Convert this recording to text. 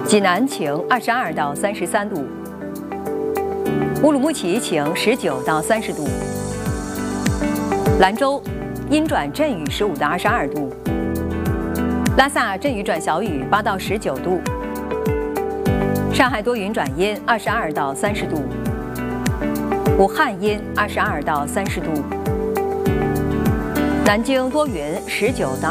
济南晴22到33度，乌鲁木齐晴19到30度，兰州阴转阵雨15到22度，拉萨阵雨转小雨8到19度，上海多云转阴22到30度，武汉阴22到30度，南京多云19到